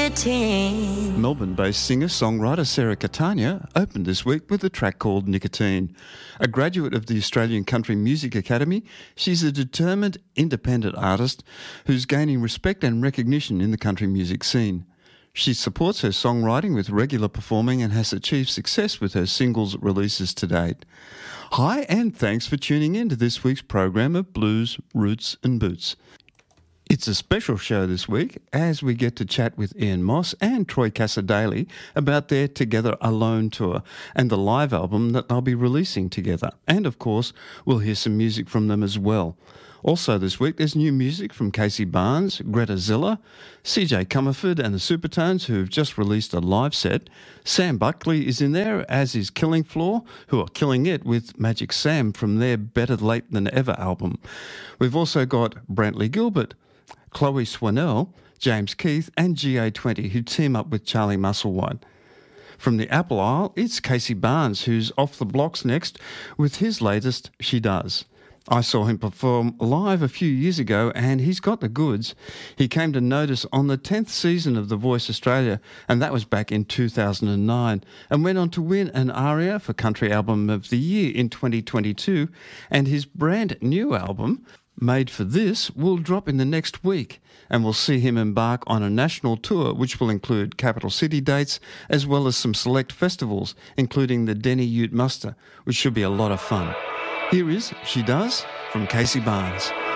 nicotine. Melbourne-based singer-songwriter Sarah Catania opened this week with a track called Nicotine. A graduate of the Australian Country Music Academy, she's a determined, independent artist who's gaining respect and recognition in the country music scene. She supports her songwriting with regular performing and has achieved success with her singles releases to date. Hi, and thanks for tuning in to this week's program of Blues, Roots and Boots. It's a special show this week as we get to chat with Ian Moss and Troy Cassar-Daley about their Together Alone tour and the live album that they'll be releasing together. And of course, we'll hear some music from them as well. Also this week, there's new music from Casey Barnes, Greta Zilla, CJ Comerford and the Supertones, who've just released a live set. Sam Buckley is in there, as is Killing Floor, who are killing it with Magic Sam from their Better Late Than Ever album. We've also got Brantley Gilbert, Chloe Swanell, James Keith and GA20, who team up with Charlie Musselwhite. From the Apple Isle, it's Casey Barnes, who's off the blocks next with his latest She Does. I saw him perform live a few years ago and he's got the goods. He came to notice on the 10th season of The Voice Australia, and that was back in 2009, and went on to win an ARIA for Country Album of the Year in 2022, and his brand new album, Made for This, will drop in the next week, and we'll see him embark on a national tour which will include capital city dates as well as some select festivals, including the Denny Ute Muster, which should be a lot of fun. Here is She Does from Casey Barnes.